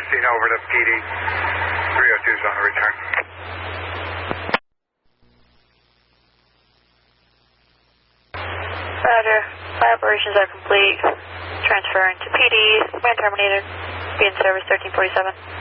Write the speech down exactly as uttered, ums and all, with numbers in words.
sixteen over to P D. three oh two is on the return. Roger. Flight operations are complete. Transferring to P D. Command terminated. Be in service thirteen forty-seven.